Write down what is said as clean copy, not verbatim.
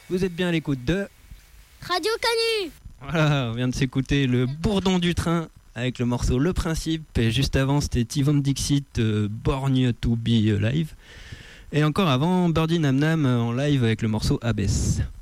Vous êtes bien à l'écoute de Radio Canu. Voilà, on vient de s'écouter le Bourdon du train avec le morceau Le Principe. Et juste avant, c'était Yvonne Dixit, Born to be live. Et encore avant, Birdie Nam Nam en live avec le morceau Abbess.